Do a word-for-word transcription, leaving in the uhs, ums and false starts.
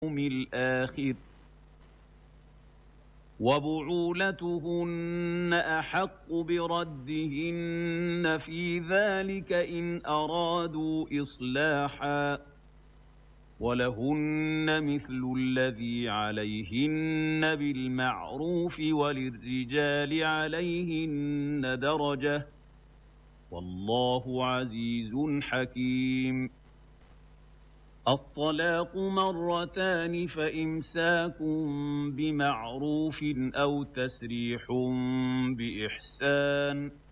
الآخر وبعولتهن أحق بردهن في ذلك إن أرادوا إصلاحا ولهن مثل الذي عليهن بالمعروف وللرجال عليهن درجة والله عزيز حكيم. الطلاق مرتان فإمساك بمعروف أو تسريح بإحسان